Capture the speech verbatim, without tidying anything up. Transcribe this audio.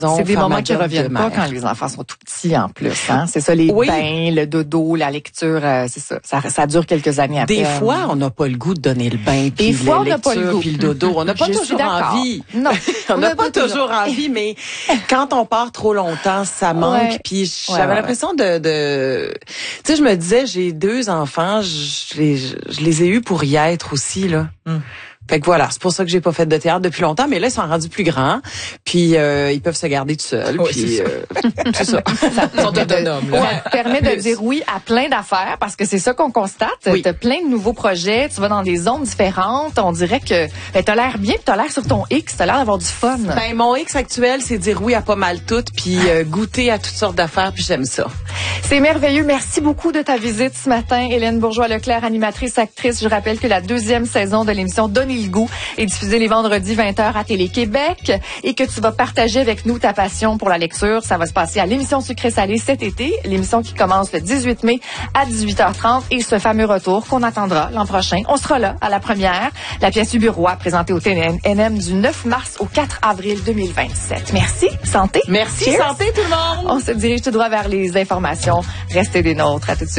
C'est des moments qui reviennent pas quand les enfants sont tout petits en plus. Hein? C'est ça, les oui. bains, le dodo, la lecture, euh, c'est ça. ça. Ça dure quelques années après. Des fois, on n'a pas le goût de donner le bain, puis la lecture, puis le dodo. On n'a pas Je toujours envie. Non, on n'a pas, pas toujours envie, mais quand on part trop longtemps, ça manque. Ouais. Puis j'avais ouais, ouais, l'impression ouais. de... de... Tu sais, je me disais, j'ai deux enfants, je les, je les ai eus pour y être aussi, là. Mm. Fait que voilà, c'est pour ça que j'ai pas fait de théâtre depuis longtemps, mais là ils sont rendus plus grands, puis euh, ils peuvent se garder tout seuls, oui, puis c'est euh, c'est ça. Ça ils sont autonomes. Là. Ouais, permet de dire oui à plein d'affaires parce que c'est ça qu'on constate. Oui. T'as plein de nouveaux projets, tu vas dans des zones différentes. On dirait que ben, t'as l'air bien, puis t'as l'air sur ton X, t'as l'air d'avoir du fun. Ben mon X actuel, c'est dire oui à pas mal tout, puis euh, goûter à toutes sortes d'affaires, puis j'aime ça. C'est merveilleux. Merci beaucoup de ta visite ce matin, Hélène Bourgeois-Leclerc, animatrice, actrice. Je rappelle que la deuxième saison de l'émission Donnez le goût est diffusée les vendredis vingt heures à Télé-Québec et que tu vas partager avec nous ta passion pour la lecture. Ça va se passer à l'émission Sucré-Salé cet été, l'émission qui commence le dix-huit mai à dix-huit heures trente et ce fameux retour qu'on attendra l'an prochain. On sera là à la première. La pièce Uburois présentée au T N M du neuf mars au quatre avril deux mille vingt-sept. Merci. Santé. Merci. Cheers. Santé tout le monde. On se dirige tout droit vers les informations. Restez des nôtres. À tout de suite.